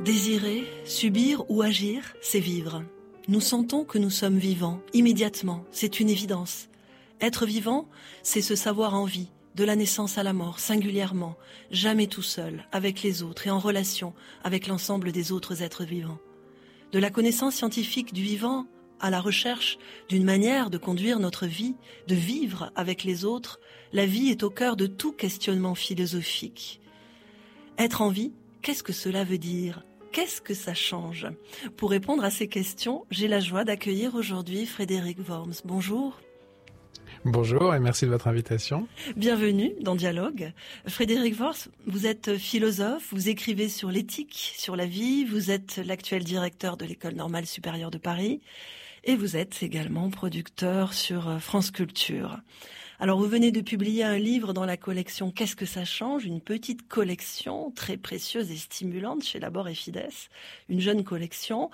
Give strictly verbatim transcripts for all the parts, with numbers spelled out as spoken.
désirer, subir ou agir, c'est vivre. Nous sentons que nous sommes vivants, immédiatement, c'est une évidence. Être vivant, c'est se savoir en vie, de la naissance à la mort, singulièrement, jamais tout seul, avec les autres et en relation avec l'ensemble des autres êtres vivants. De la connaissance scientifique du vivant à la recherche d'une manière de conduire notre vie, de vivre avec les autres, la vie est au cœur de tout questionnement philosophique. Être en vie, qu'est-ce que cela veut dire ? Qu'est-ce que ça change ? Pour répondre à ces questions, j'ai la joie d'accueillir aujourd'hui Frédéric Worms. Bonjour. Bonjour et merci de votre invitation. Bienvenue dans Dialogue. Frédéric Worms, vous êtes philosophe, vous écrivez sur l'éthique, sur la vie, vous êtes l'actuel directeur de l'École normale supérieure de Paris et vous êtes également producteur sur France Culture. Alors vous venez de publier un livre dans la collection Qu'est-ce que ça change ? Une petite collection très précieuse et stimulante chez Labor et Fides, une jeune collection.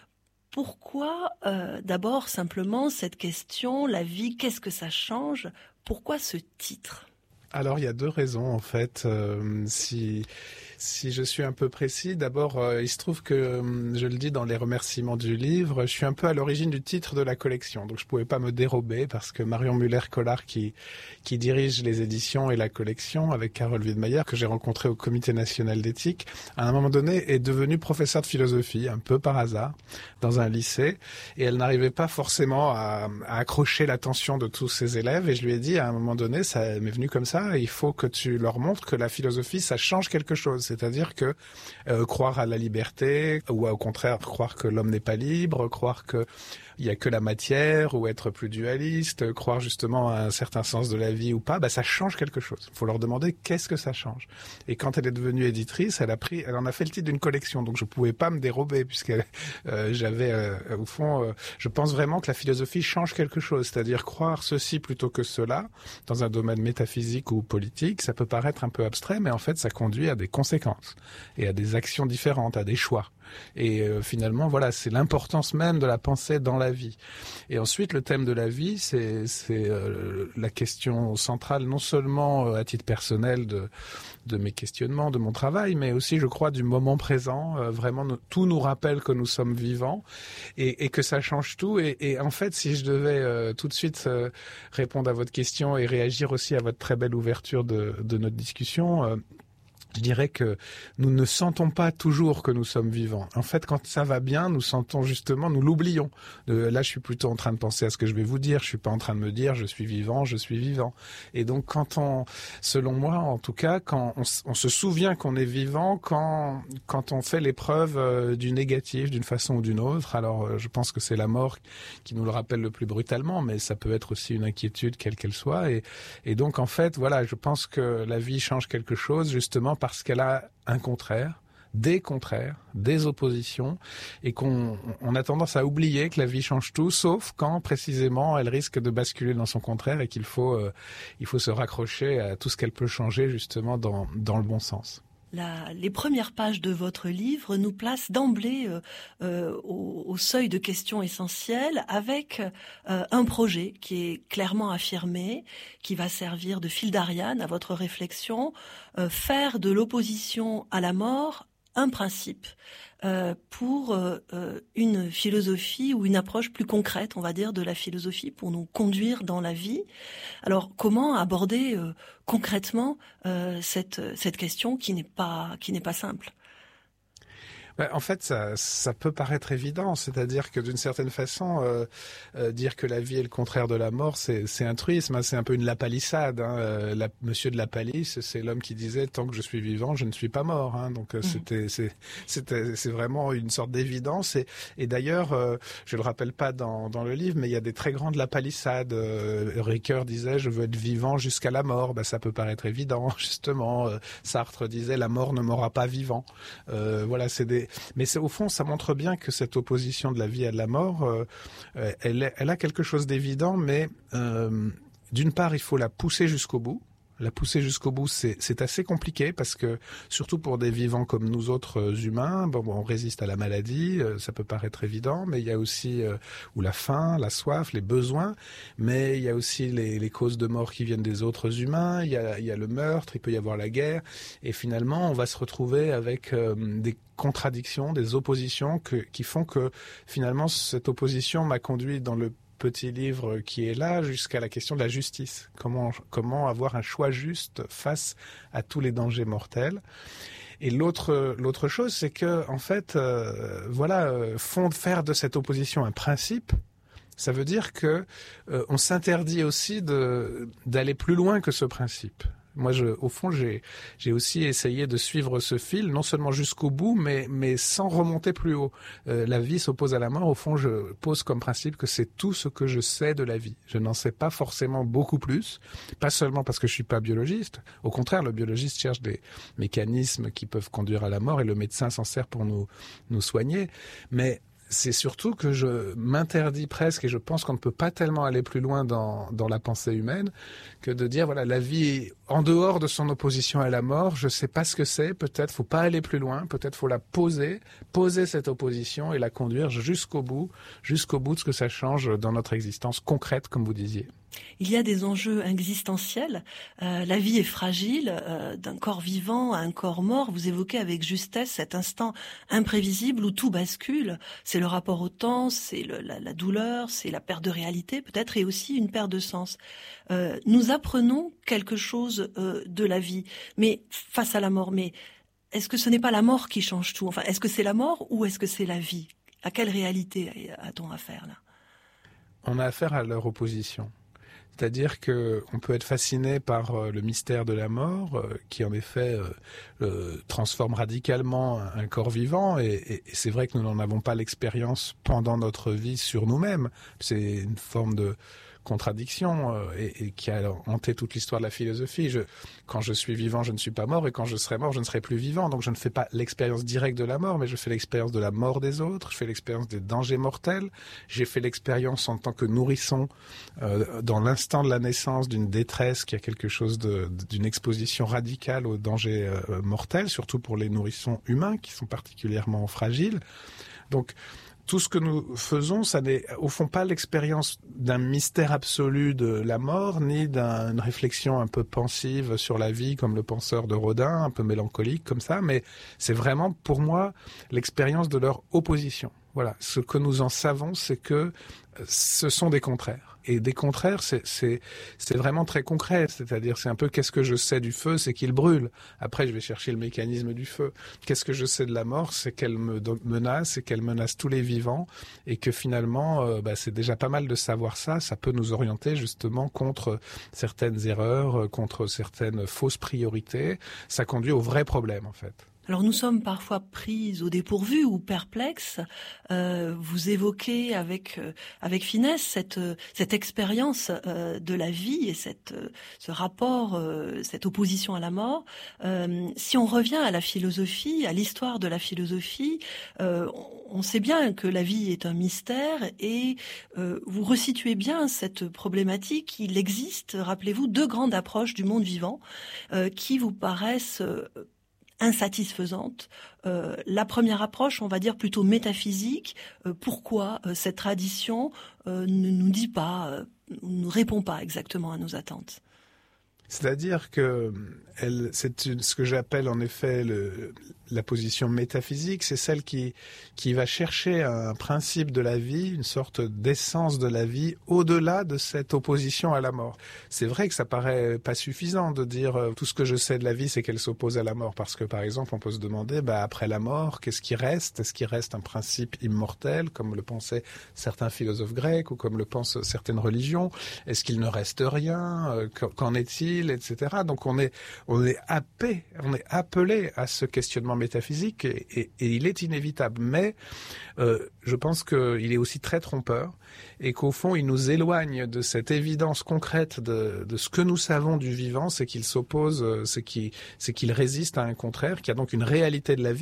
Pourquoi euh, d'abord simplement cette question, la vie, qu'est-ce que ça change ? Pourquoi ce titre ? Alors il y a deux raisons en fait. Euh, si si je suis un peu précis, d'abord euh, il se trouve que je le dis dans les remerciements du livre, je suis un peu à l'origine du titre de la collection, donc je pouvais pas me dérober parce que Marion Muller-Collard qui qui dirige les éditions et la collection avec Carole Wiedemeyer que j'ai rencontré au Comité national d'éthique, à un moment donné est devenue professeure de philosophie un peu par hasard dans un lycée et elle n'arrivait pas forcément à, à accrocher l'attention de tous ses élèves et je lui ai dit à un moment donné, ça m'est venu comme ça, il faut que tu leur montres que la philosophie ça change quelque chose. C'est-à-dire que euh, croire à la liberté, ou au contraire croire que l'homme n'est pas libre, croire que il y a que la matière, ou être plus dualiste, croire justement à un certain sens de la vie ou pas, bah ça change quelque chose. Il faut leur demander qu'est-ce que ça change. Et quand elle est devenue éditrice, elle a pris, elle en a fait le titre d'une collection, donc je pouvais pas me dérober puisque euh, j'avais euh, au fond, euh, je pense vraiment que la philosophie change quelque chose, c'est-à-dire croire ceci plutôt que cela dans un domaine métaphysique ou politique. Ça peut paraître un peu abstrait, mais en fait, ça conduit à des conséquences et à des actions différentes, à des choix. Et euh, finalement, voilà, c'est l'importance même de la pensée dans la vie. Et ensuite, le thème de la vie, c'est, c'est euh, la question centrale, non seulement euh, à titre personnel de, de mes questionnements, de mon travail, mais aussi, je crois, du moment présent. Euh, vraiment, nous, tout nous rappelle que nous sommes vivants et, et que ça change tout. Et, et en fait, si je devais euh, tout de suite euh, répondre à votre question et réagir aussi à votre très belle ouverture de, de notre discussion, euh, je dirais que nous ne sentons pas toujours que nous sommes vivants. En fait, quand ça va bien, nous sentons justement, nous l'oublions. Euh, là, je suis plutôt en train de penser à ce que je vais vous dire. Je suis pas en train de me dire, je suis vivant, je suis vivant. Et donc, quand on, selon moi, en tout cas, quand on, on se souvient qu'on est vivant, quand quand on fait l'épreuve euh, du négatif, d'une façon ou d'une autre. Alors, euh, je pense que c'est la mort qui nous le rappelle le plus brutalement, mais ça peut être aussi une inquiétude, quelle qu'elle soit. Et, et donc, en fait, voilà, je pense que la vie change quelque chose, justement, parce qu'elle a un contraire, des contraires, des oppositions, et qu'on on a tendance à oublier que la vie change tout, sauf quand précisément elle risque de basculer dans son contraire et qu'il faut euh, il faut se raccrocher à tout ce qu'elle peut changer justement dans dans le bon sens. La, les premières pages de votre livre nous placent d'emblée euh, euh, au, au seuil de questions essentielles avec euh, un projet qui est clairement affirmé, qui va servir de fil d'Ariane à votre réflexion, euh, faire de l'opposition à la mort un principe euh, pour euh, une philosophie ou une approche plus concrète, on va dire, de la philosophie pour nous conduire dans la vie. Alors, comment aborder euh, concrètement euh, cette cette question qui n'est pas qui n'est pas simple ? En fait, ça, ça peut paraître évident, c'est-à-dire que d'une certaine façon, euh, euh, dire que la vie est le contraire de la mort, c'est, c'est un truisme, hein, c'est un peu une lapalissade. Hein. Euh, la, Monsieur de la Palisse, c'est l'homme qui disait tant que je suis vivant, je ne suis pas mort. Hein. Donc euh, mmh. c'était, c'est, c'était, c'est vraiment une sorte d'évidence. Et, et d'ailleurs, euh, je le rappelle pas dans, dans le livre, mais il y a des très grandes lapalissades. Euh, Ricoeur disait, je veux être vivant jusqu'à la mort. Ben, ça peut paraître évident, justement. Euh, Sartre disait, la mort ne m'aura pas vivant. Euh, voilà, c'est des Mais c'est, au fond, ça montre bien que cette opposition de la vie à de la mort, euh, elle, elle a quelque chose d'évident, mais euh, d'une part, il faut la pousser jusqu'au bout. La pousser jusqu'au bout, c'est, c'est assez compliqué parce que, surtout pour des vivants comme nous autres humains, bon, on résiste à la maladie, ça peut paraître évident, mais il y a aussi euh, ou la faim, la soif, les besoins, mais il y a aussi les, les causes de mort qui viennent des autres humains, il y a, il y a le meurtre, il peut y avoir la guerre, et finalement, on va se retrouver avec euh, des contradictions, des oppositions que, qui font que, finalement, cette opposition m'a conduit dans le petit livre qui est là jusqu'à la question de la justice. Comment, comment avoir un choix juste face à tous les dangers mortels. Et l'autre, l'autre chose, c'est que, en fait, euh, voilà, euh, fond, faire de cette opposition un principe, ça veut dire que euh, on s'interdit aussi de, d'aller plus loin que ce principe. Moi, je, au fond, j'ai, j'ai aussi essayé de suivre ce fil, non seulement jusqu'au bout, mais, mais sans remonter plus haut. Euh, la vie s'oppose à la mort. Au fond, je pose comme principe que c'est tout ce que je sais de la vie. Je n'en sais pas forcément beaucoup plus, pas seulement parce que je suis pas biologiste. Au contraire, le biologiste cherche des mécanismes qui peuvent conduire à la mort et le médecin s'en sert pour nous, nous soigner. Mais c'est surtout que je m'interdis presque, et je pense qu'on ne peut pas tellement aller plus loin dans, dans la pensée humaine, que de dire, voilà, la vie est en dehors de son opposition à la mort, je sais pas ce que c'est, peut-être faut pas aller plus loin, peut-être faut la poser, poser cette opposition et la conduire jusqu'au bout, jusqu'au bout de ce que ça change dans notre existence concrète, comme vous disiez. Il y a des enjeux existentiels. Euh, la vie est fragile, euh, d'un corps vivant à un corps mort. Vous évoquez avec justesse cet instant imprévisible où tout bascule. C'est le rapport au temps, c'est le, la, la douleur, c'est la perte de réalité peut-être, et aussi une perte de sens. Euh, nous apprenons quelque chose euh, de la vie, mais face à la mort. Mais est-ce que ce n'est pas la mort qui change tout ? Enfin, est-ce que c'est la mort ou est-ce que c'est la vie ? À quelle réalité a-t-on affaire là ? On a affaire à leur opposition. C'est-à-dire que on peut être fasciné par euh, le mystère de la mort, euh, qui en effet euh, euh, transforme radicalement un, un corps vivant. Et, et, et c'est vrai que nous n'en avons pas l'expérience pendant notre vie sur nous-mêmes. C'est une forme de contradiction euh, et, et qui a hanté toute l'histoire de la philosophie. Je, quand je suis vivant, je ne suis pas mort, et quand je serai mort, je ne serai plus vivant. Donc je ne fais pas l'expérience directe de la mort, mais je fais l'expérience de la mort des autres, je fais l'expérience des dangers mortels. J'ai fait l'expérience en tant que nourrisson euh, dans l'instant de la naissance d'une détresse qui a quelque chose de, d'une exposition radicale aux dangers euh, mortels, surtout pour les nourrissons humains qui sont particulièrement fragiles. Donc tout ce que nous faisons, ça n'est au fond pas l'expérience d'un mystère absolu de la mort, ni d'une réflexion un peu pensive sur la vie, comme le penseur de Rodin, un peu mélancolique comme ça, mais c'est vraiment pour moi l'expérience de leur opposition. Voilà, ce que nous en savons, c'est que ce sont des contraires. Et des contraires, c'est, c'est, c'est vraiment très concret. C'est-à-dire, c'est un peu qu'est-ce que je sais du feu, c'est qu'il brûle. Après, je vais chercher le mécanisme du feu. Qu'est-ce que je sais de la mort, c'est qu'elle me menace et qu'elle menace tous les vivants. Et que finalement, euh, bah, c'est déjà pas mal de savoir ça. Ça peut nous orienter justement contre certaines erreurs, contre certaines fausses priorités. Ça conduit au vrai problème, en fait. Alors nous sommes parfois pris au dépourvu ou perplexes. Euh, vous évoquez avec euh, avec finesse cette euh, cette expérience euh, de la vie et cette euh, ce rapport, euh, cette opposition à la mort. Euh, si on revient à la philosophie, à l'histoire de la philosophie, euh, on sait bien que la vie est un mystère et euh, vous resituez bien cette problématique. Il existe, rappelez-vous, deux grandes approches du monde vivant euh, qui vous paraissent euh, insatisfaisante. Euh, la première approche, on va dire plutôt métaphysique. Euh, pourquoi euh, cette tradition euh, ne nous dit pas, euh, ne répond pas exactement à nos attentes ? C'est-à-dire que elle, c'est une, ce que j'appelle en effet le, la position métaphysique, c'est celle qui, qui va chercher un principe de la vie, une sorte d'essence de la vie, au-delà de cette opposition à la mort. C'est vrai que ça paraît pas suffisant de dire euh, tout ce que je sais de la vie, c'est qu'elle s'oppose à la mort, parce que par exemple, on peut se demander, bah, après la mort, qu'est-ce qui reste ? Est-ce qu'il reste un principe immortel, comme le pensaient certains philosophes grecs, ou comme le pensent certaines religions ? Est-ce qu'il ne reste rien ? euh, Qu'en est-il ? Etc. Donc on est on est happé, on est appelé à ce questionnement métaphysique et, et, et il est inévitable. Mais euh, je pense qu'il est aussi très trompeur et qu'au fond il nous éloigne de cette évidence concrète de, de ce que nous savons du vivant, c'est qu'il s'oppose, c'est qu'il c'est qu'il résiste à un contraire, qu'il y a donc une réalité de la vie. À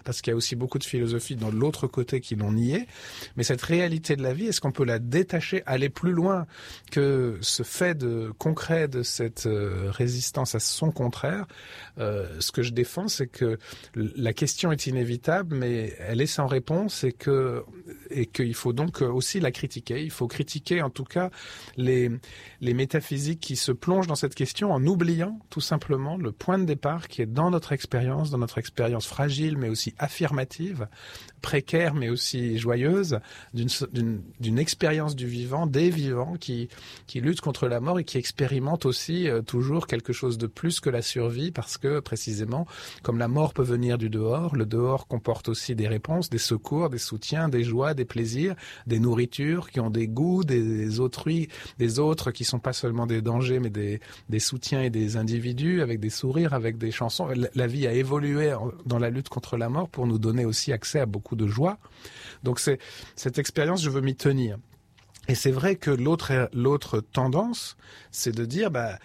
parce qu'il y a aussi beaucoup de philosophies dans l'autre côté qui l'ont nié. Mais cette réalité de la vie, est-ce qu'on peut la détacher, aller plus loin que ce fait de, concret de cette euh, résistance à son contraire? euh, Ce que je défends, c'est que la question est inévitable, mais elle est sans réponse, et que et qu'il faut donc aussi la critiquer. Il faut critiquer en tout cas les les métaphysiques qui se plongent dans cette question en oubliant tout simplement le point de départ qui est dans notre expérience, dans notre expérience fragile mais aussi affirmative, précaire mais aussi joyeuse, d'une d'une, d'une expérience du vivant, des vivants qui qui luttent contre la mort et qui expérimentent aussi euh, toujours quelque chose de plus que la survie, parce que précisément comme la mort peut venir du dehors, le dehors comporte aussi des réponses, des secours, des soutiens, des joies, des plaisirs, des nourritures qui ont des goûts, des autrui, des autres qui sont pas seulement des dangers mais des des soutiens et des individus avec des sourires, avec des chansons. La, la vie a évolué dans la lutte contre la mort pour nous donner aussi accès à beaucoup de joie. Donc c'est cette expérience, je veux m'y tenir. Et c'est vrai que l'autre l'autre tendance, c'est de dire bah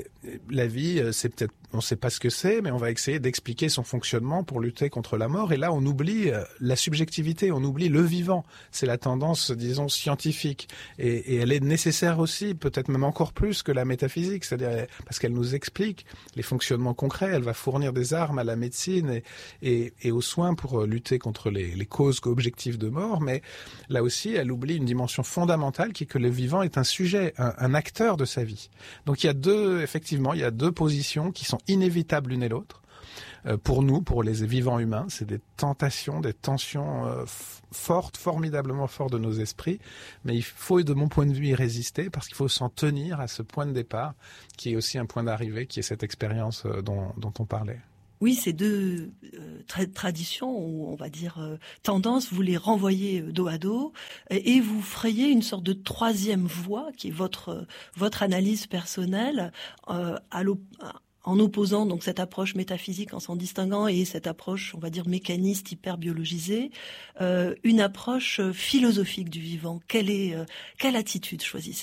la vie, c'est peut-être, on ne sait pas ce que c'est, mais on va essayer d'expliquer son fonctionnement pour lutter contre la mort. Et là, on oublie la subjectivité, on oublie le vivant. C'est la tendance, disons, scientifique. Et, et elle est nécessaire aussi, peut-être même encore plus que la métaphysique, c'est-à-dire parce qu'elle nous explique les fonctionnements concrets. Elle va fournir des armes à la médecine et, et, et aux soins pour lutter contre les, les causes objectives de mort. Mais là aussi, elle oublie une dimension fondamentale qui est que le vivant est un sujet, un, un acteur de sa vie. Donc il y a deux, effectivement, il y a deux positions qui sont inévitables l'une et l'autre. Euh, pour nous, pour les vivants humains, c'est des tentations, des tensions euh, f- fortes, formidablement fortes de nos esprits. Mais il faut, de mon point de vue, y résister, parce qu'il faut s'en tenir à ce point de départ, qui est aussi un point d'arrivée, qui est cette expérience euh, dont, dont on parlait. Oui, ces deux euh, tra- traditions, ou on va dire euh, tendances, vous les renvoyez euh, dos à dos, et, et vous frayez une sorte de troisième voie, qui est votre euh, votre analyse personnelle, euh, à l'op- en opposant donc cette approche métaphysique, en s'en distinguant, et cette approche, on va dire, mécaniste, hyper biologisée, euh, une approche philosophique du vivant. Quelle est euh, quelle attitude choisissez-vous ?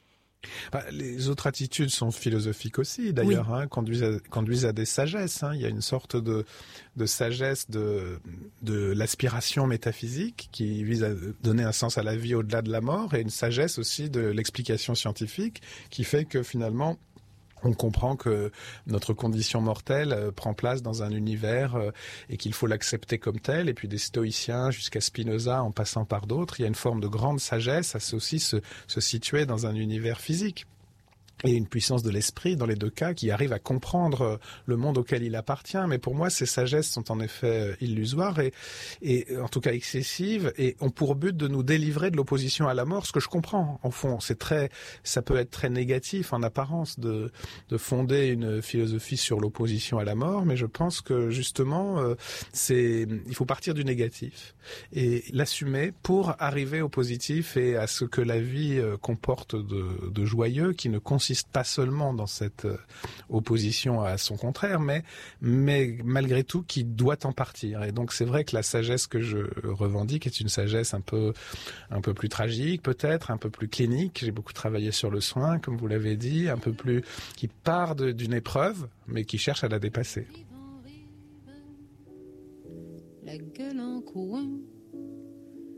Bah, les autres attitudes sont philosophiques aussi, d'ailleurs, oui. hein, conduisent, à, conduisent à des sagesses. Hein. Il y a une sorte de, de sagesse de, de l'aspiration métaphysique qui vise à donner un sens à la vie au-delà de la mort, et une sagesse aussi de l'explication scientifique qui fait que finalement on comprend que notre condition mortelle euh, prend place dans un univers euh, et qu'il faut l'accepter comme tel. Et puis des stoïciens jusqu'à Spinoza, en passant par d'autres, il y a une forme de grande sagesse à aussi se, se situer dans un univers physique. Et une puissance de l'esprit, dans les deux cas, qui arrive à comprendre le monde auquel il appartient. Mais pour moi, ces sagesses sont en effet illusoires et, et en tout cas excessives, et ont pour but de nous délivrer de l'opposition à la mort, ce que je comprends. En fond, c'est très, ça peut être très négatif en apparence de, de fonder une philosophie sur l'opposition à la mort, mais je pense que justement, euh, c'est, il faut partir du négatif et l'assumer pour arriver au positif et à ce que la vie comporte de, de joyeux, qui ne consiste pas seulement dans cette euh, opposition à son contraire, mais, mais malgré tout qui doit en partir. Et donc c'est vrai que la sagesse que je revendique est une sagesse un peu, un peu plus tragique peut-être, un peu plus clinique. J'ai beaucoup travaillé sur le soin, comme vous l'avez dit, un peu plus, qui part de, d'une épreuve, mais qui cherche à la dépasser. La gueule en coin.